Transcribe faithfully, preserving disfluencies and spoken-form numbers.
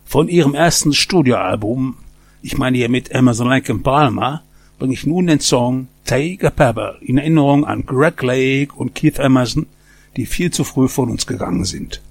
Von ihrem ersten Studioalbum, ich meine hier mit Emerson Lake and Palmer, bringe ich nun den Song Take a Pebble in Erinnerung an Greg Lake und Keith Emerson, die viel zu früh von uns gegangen sind.